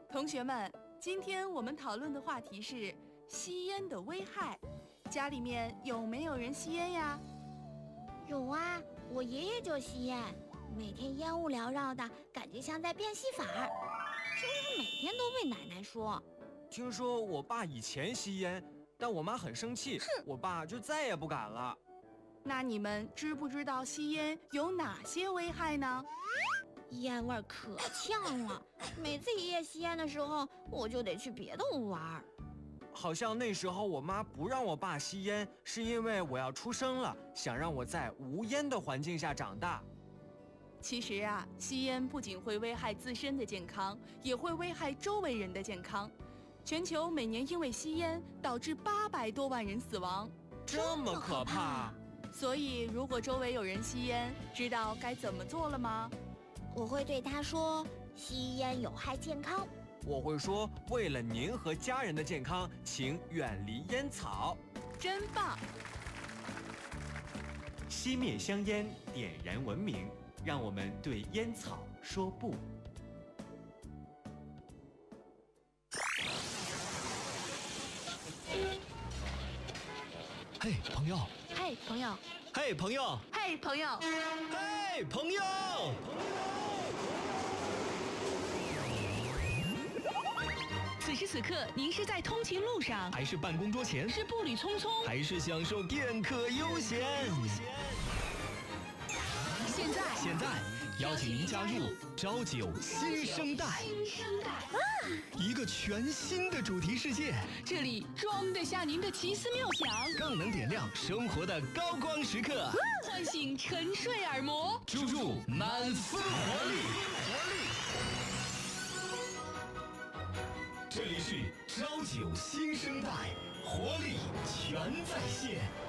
同学们，今天我们讨论的话题是吸烟的危害。家里面有没有人吸烟呀？ 有啊，我爷爷就吸烟，每天烟雾缭绕的，感觉像在变戏法儿，就是每天都被奶奶说。 听说我爸以前吸烟，但我妈很生气，我爸就再也不敢了。 那你们知不知道吸烟有哪些危害呢？ 烟味可呛了，每次爷爷吸烟的时候，我就得去别的屋玩。 好像那时候我妈不让我爸吸烟，是因为我要出生了，想让我在无烟的环境下长大。 其实啊，吸烟不仅会危害自身的健康，也会危害周围人的健康。全球每年因为吸烟导致800多万人死亡， 这么可怕！ 所以如果周围有人吸烟，知道该怎么做了吗？ 我会对他说，吸烟有害健康。 我会说，为了您和家人的健康，请远离烟草。 真棒！ 熄灭香烟，点燃文明，让我们对烟草说不。 嘿，朋友！ 嘿，朋友！ 嘿，朋友！ 嘿，朋友！ 嘿，朋友！ 此时此刻，您是在通勤路上， 还是办公桌前， 是步履匆匆， 还是享受片刻悠闲？现在，邀请您加入朝九新生代，一个全新的主题世界， 这里装得下您的奇思妙想， 更能点亮生活的高光时刻， 唤醒沉睡耳膜， 注入满分活力。这里是朝九新生代，活力全在线。